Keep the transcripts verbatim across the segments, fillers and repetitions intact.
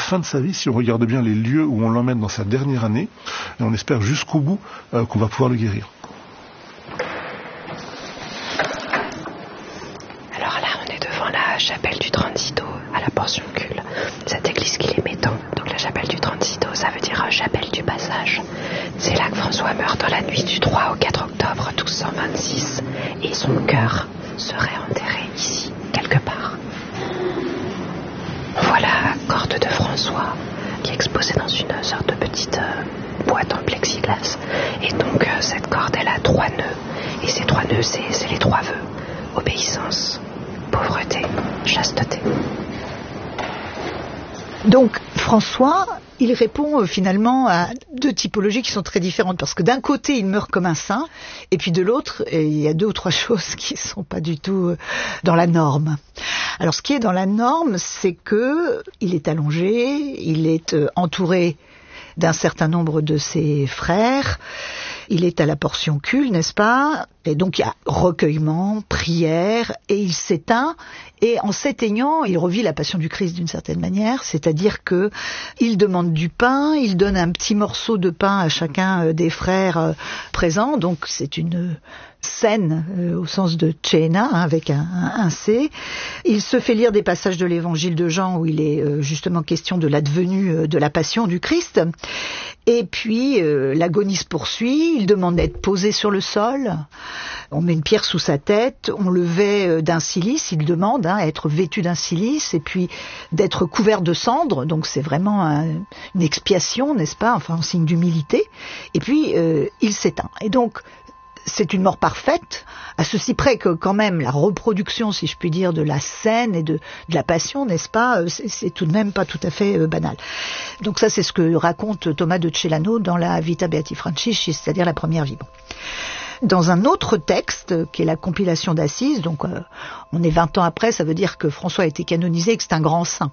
fin de sa vie, si on regarde bien les lieux où on l'emmène dans sa dernière année, et on espère jusqu'au bout euh, qu'on va pouvoir le guérir. Alors là, on est devant la chapelle du Transito, à la portion cul. Cette église qu'il est mettant. Donc la chapelle du Transito, ça veut dire chapelle du passage. C'est là que François meurt dans la nuit du trois au quatre octobre douze cent vingt-six. Et son cœur serait enterré ici, quelque part. On voit la corde de François qui est exposée dans une sorte de petite euh, boîte en plexiglas. Et donc euh, cette corde, elle a trois nœuds. Et ces trois nœuds, c'est, c'est les trois vœux. Obéissance, pauvreté, chasteté. Donc François, il répond euh, finalement à deux typologies qui sont très différentes, parce que d'un côté il meurt comme un saint, et puis de l'autre il y a deux ou trois choses qui ne sont pas du tout euh, dans la norme. Alors ce qui est dans la norme, c'est que il est allongé, il est euh, entouré d'un certain nombre de ses frères, il est à la portion cul, n'est-ce pas? Et donc il y a recueillement, prière, et il s'éteint, et en s'éteignant, il revit la passion du Christ d'une certaine manière, c'est-à-dire que il demande du pain, il donne un petit morceau de pain à chacun des frères présents, donc c'est une scène euh, au sens de cena, hein, avec un, un, un C. Il se fait lire des passages de l'évangile de Jean où il est euh, justement question de l'advenue euh, de la passion du Christ. Et puis euh, l'agonie se poursuit, il demande d'être posé sur le sol, on met une pierre sous sa tête, on le vêt d'un cilice, il demande hein, à être vêtu d'un cilice, et puis d'être couvert de cendres, donc c'est vraiment un, une expiation, n'est-ce pas, enfin un signe d'humilité, et puis euh, il s'éteint. Et donc c'est une mort parfaite, à ceci près que quand même la reproduction, si je puis dire, de la scène et de, de la passion, n'est-ce pas, c'est, c'est tout de même pas tout à fait euh, banal. Donc ça, c'est ce que raconte Thomas de Celano dans la Vita Beati Francisci, c'est-à-dire la première vie. Bon. Dans un autre texte, qui est la compilation d'Assise, donc euh, on est vingt ans après, ça veut dire que François a été canonisé et que c'est un grand saint.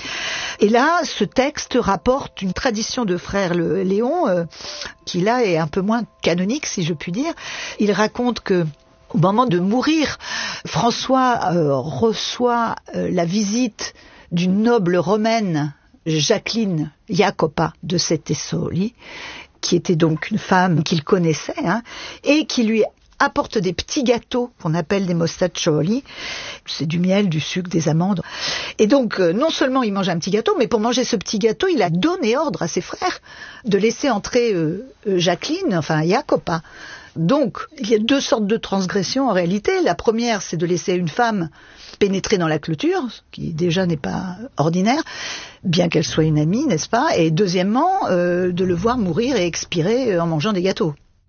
Et là, ce texte rapporte une tradition de frère le, Léon, euh, qui là est un peu moins canonique, si je puis dire. Il raconte que au moment de mourir, François euh, reçoit euh, la visite d'une noble romaine, Jacqueline Jacopa de Settesoli, qui était donc une femme qu'il connaissait, hein, et qui lui apporte des petits gâteaux qu'on appelle des mostaccioli. C'est du miel, du sucre, des amandes. Et donc, euh, non seulement il mange un petit gâteau, mais pour manger ce petit gâteau, il a donné ordre à ses frères de laisser entrer euh, euh, Jacqueline, enfin Jacopa. Donc, il y a deux sortes de transgressions en réalité. La première, c'est de laisser une femme pénétrer dans la clôture, ce qui déjà n'est pas ordinaire, bien qu'elle soit une amie, n'est-ce pas? Et deuxièmement, euh, de le voir mourir et expirer en mangeant des gâteaux.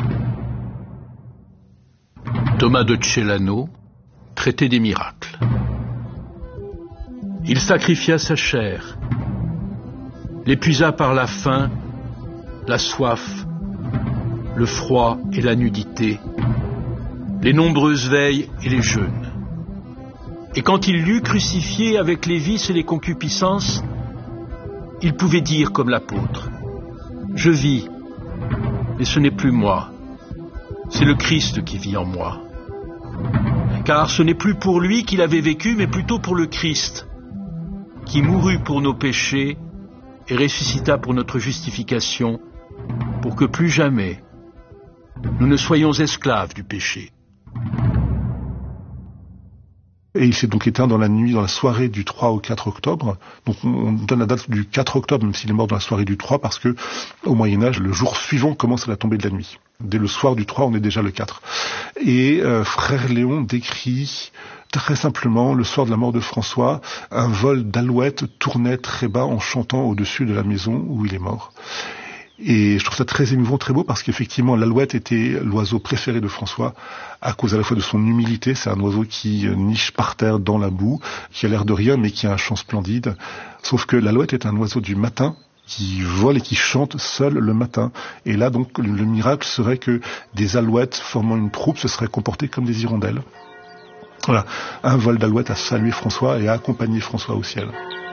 Thomas de Celano, traité des miracles. Il sacrifia sa chair, l'épuisa par la faim, la soif, le froid et la nudité, les nombreuses veilles et les jeûnes. Et quand il l'eut crucifié avec les vices et les concupiscences, il pouvait dire comme l'apôtre, « Je vis, mais ce n'est plus moi, c'est le Christ qui vit en moi. » Car ce n'est plus pour lui qu'il avait vécu, mais plutôt pour le Christ, qui mourut pour nos péchés et ressuscita pour notre justification, pour que plus jamais nous ne soyons esclaves du péché. Et il s'est donc éteint dans la nuit, dans la soirée du trois au quatre octobre. Donc on donne la date du quatre octobre, même s'il est mort dans la soirée du trois, parce que au Moyen-Âge, le jour suivant commence à la tombée de la nuit. Dès le soir du trois, on est déjà le quatre. Et euh, frère Léon décrit très simplement, le soir de la mort de François, un vol d'alouettes tournait très bas en chantant au-dessus de la maison où il est mort. Et je trouve ça très émouvant, très beau, parce qu'effectivement, l'alouette était l'oiseau préféré de François, à cause à la fois de son humilité. C'est un oiseau qui niche par terre dans la boue, qui a l'air de rien, mais qui a un chant splendide. Sauf que l'alouette est un oiseau du matin, qui vole et qui chante seul le matin. Et là, donc, le miracle serait que des alouettes formant une troupe se seraient comportées comme des hirondelles. Voilà, un vol d'alouette a salué François et a accompagné François au ciel.